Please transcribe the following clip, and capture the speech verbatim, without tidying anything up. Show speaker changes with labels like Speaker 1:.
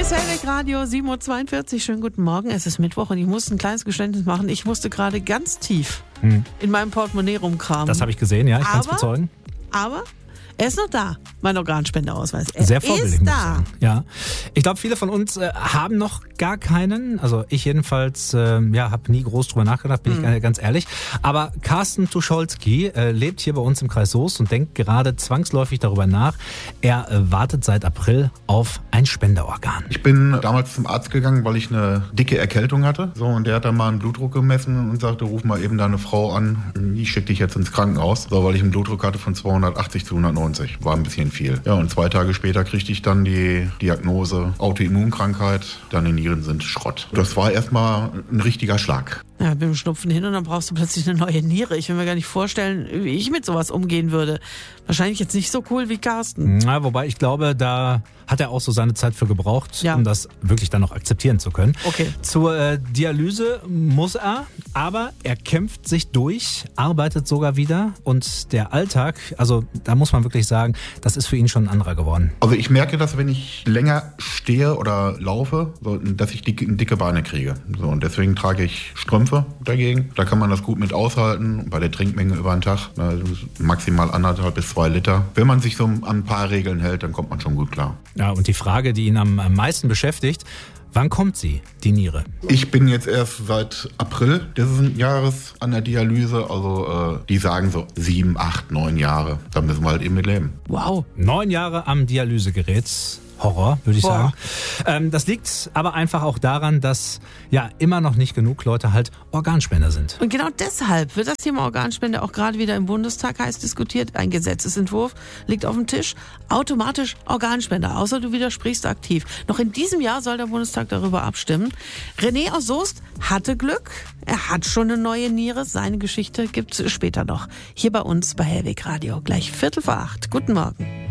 Speaker 1: ist Hellweg Radio sieben Uhr zweiundvierzig. Schönen guten Morgen. Es ist Mittwoch und ich musste ein kleines Geständnis machen. Ich musste gerade ganz tief hm. in meinem Portemonnaie rumkramen.
Speaker 2: Das habe ich gesehen, ja, ich kann es bezeugen.
Speaker 1: Aber er ist noch da, mein Organspendeausweis. Er
Speaker 2: Sehr vorbildlich,
Speaker 1: ist da.
Speaker 2: Ja, ich glaube, viele von uns äh, haben noch gar keinen. Also ich jedenfalls, äh, ja, habe nie groß drüber nachgedacht, bin mhm. ich ganz ehrlich. Aber Carsten Tucholsky äh, lebt hier bei uns im Kreis Soest und denkt gerade zwangsläufig darüber nach. Er äh, wartet seit April auf ein Spenderorgan.
Speaker 3: Ich bin damals zum Arzt gegangen, weil ich eine dicke Erkältung hatte. So, und der hat dann mal einen Blutdruck gemessen und sagte, ruf mal eben deine Frau an. Ich schicke dich jetzt ins Krankenhaus. So, weil ich einen Blutdruck hatte von zweihundertachtzig zu hundertneunzig. War ein bisschen viel. Ja, und zwei Tage später kriegte ich dann die Diagnose Autoimmunkrankheit. Deine Nieren sind Schrott. Das war erstmal ein richtiger Schlag.
Speaker 1: Ja, mit dem Schnupfen hin und dann brauchst du plötzlich eine neue Niere. Ich will mir gar nicht vorstellen, wie ich mit sowas umgehen würde. Wahrscheinlich jetzt nicht so cool wie Carsten.
Speaker 2: Ja, wobei ich glaube, da hat er auch so seine Zeit für gebraucht, ja. um das wirklich dann noch akzeptieren zu können.
Speaker 1: Okay.
Speaker 2: Zur äh, Dialyse muss er, aber er kämpft sich durch, arbeitet sogar wieder und der Alltag, also da muss man wirklich sagen, das ist für ihn schon ein anderer geworden.
Speaker 3: Also ich merke, dass wenn ich länger stehe oder laufe, so, dass ich dicke, dicke Beine kriege. So, und deswegen trage ich Strümpfe dagegen. Da kann man das gut mit aushalten. Bei der Trinkmenge über den Tag, maximal anderthalb bis zwei Liter. Wenn man sich so an ein paar Regeln hält, dann kommt man schon gut klar.
Speaker 2: Ja, und die Frage, die ihn am meisten beschäftigt, wann kommt sie, die Niere?
Speaker 3: Ich bin jetzt erst seit April dieses Jahres an der Dialyse. Also äh, die sagen so sieben, acht, neun Jahre. Da müssen wir halt eben mit leben.
Speaker 1: Wow.
Speaker 2: Neun Jahre am Dialysegerät. Horror, würde ich Boah. sagen. Ähm, das liegt aber einfach auch daran, dass ja immer noch nicht genug Leute halt Organspender sind.
Speaker 1: Und genau deshalb wird das Thema Organspende auch gerade wieder im Bundestag heiß diskutiert. Ein Gesetzesentwurf liegt auf dem Tisch. Automatisch Organspender, außer du widersprichst aktiv. Noch in diesem Jahr soll der Bundestag darüber abstimmen. René aus Soest hatte Glück. Er hat schon eine neue Niere. Seine Geschichte gibt's später noch. Hier bei uns bei Hellweg Radio. Gleich Viertel vor acht. Guten Morgen.